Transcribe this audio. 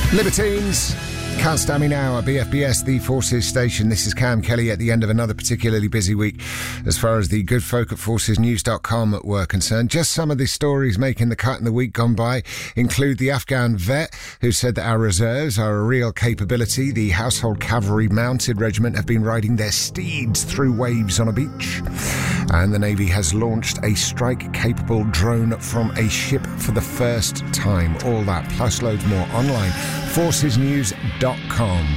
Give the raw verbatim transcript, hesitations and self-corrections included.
Libertines, Can't Stand Me Now at B F B S, the Forces station. This is Cam Kelly at the end of another particularly busy week as far as the good folk at forces news dot com were concerned. Just some of the stories making the cut in the week gone by include the Afghan vet who said that our reserves are a real capability. The Household Cavalry Mounted Regiment have been riding their steeds through waves on a beach. And the Navy has launched a strike-capable drone from a ship for the first time. All that, plus loads more online. forces news dot com.